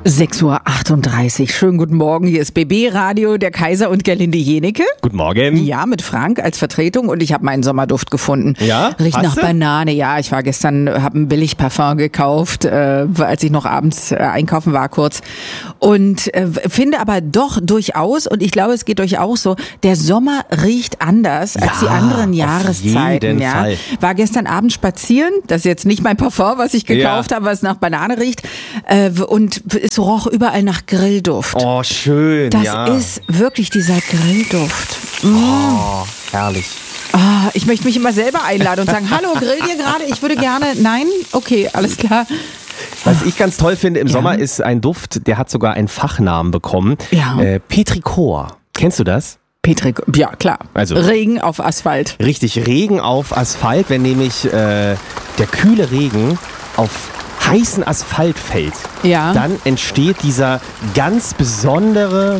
6:38 Uhr. Schönen guten Morgen. Hier ist BB Radio, der Kaiser und Gerlinde Jenecke. Guten Morgen. Ja, mit Frank als Vertretung und ich habe meinen Sommerduft gefunden. Ja? Riecht nach Hast du? Banane. Ja, ich war gestern, habe ein Billigparfum gekauft, als ich noch abends einkaufen war kurz. Und finde aber doch durchaus, und ich glaube, es geht euch auch so, der Sommer riecht anders als die anderen Jahreszeiten. Jeden Fall. War gestern Abend spazieren, das ist jetzt nicht mein Parfum, was ich gekauft habe, was nach Banane riecht, und es roch überall nach Grillduft. Oh, schön. Das ja. ist wirklich dieser Grillduft. Oh, herrlich. Ah, ich möchte mich immer selber einladen und sagen, hallo, grillt ihr gerade? Ich würde gerne, nein? Okay, alles klar. Was ich ganz toll finde im Sommer ist ein Duft, der hat sogar einen Fachnamen bekommen. Ja. Petrichor. Kennst du das? Ja, klar. Also- Regen auf Asphalt. Richtig, Regen auf Asphalt, wenn nämlich der kühle Regen auf heißen Asphalt fällt, Ja. dann entsteht dieser ganz besondere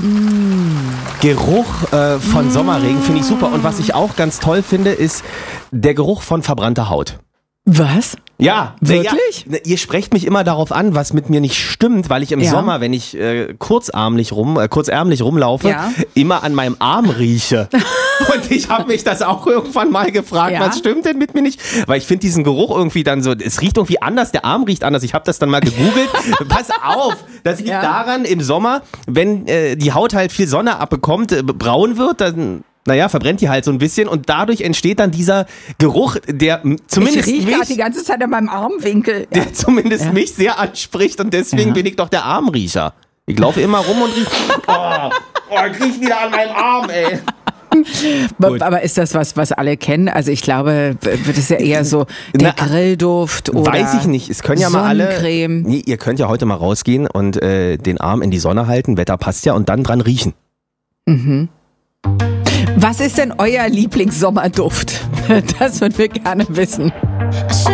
Geruch von Sommerregen, finde ich super. Und was ich auch ganz toll finde, ist der Geruch von verbrannter Haut. Was? Ja, Wirklich? Ja, ihr sprecht mich immer darauf an, was mit mir nicht stimmt, weil ich im Ja. Sommer, wenn ich kurzärmlich rumlaufe, Ja. immer an meinem Arm rieche. Und ich habe mich das auch irgendwann mal gefragt, Ja. was stimmt denn mit mir nicht? Weil ich finde diesen Geruch irgendwie dann so, es riecht irgendwie anders, der Arm riecht anders. Ich habe das dann mal gegoogelt. Pass auf, das liegt Ja. daran, im Sommer, wenn die Haut halt viel Sonne abbekommt, braun wird, dann verbrennt die halt so ein bisschen und dadurch entsteht dann dieser Geruch, der zumindest Ich rieche gerade die mich, ganze Zeit an meinem Armwinkel. Ja. der zumindest Ja. mich sehr anspricht und deswegen Ja. bin ich doch der Armriecher. Ich laufe immer rum und rieche, ich riech wieder an meinem Arm, ey. Gut. Aber ist das was alle kennen? Also ich glaube, wird es ja eher so der Grillduft oder Weiß ich nicht, es können ja mal alle, Sonnencreme. nee, ihr könnt ja heute mal rausgehen und den Arm in die Sonne halten, Wetter passt ja, und dann dran riechen. Was ist denn euer Lieblingssommerduft? Das würden wir gerne wissen.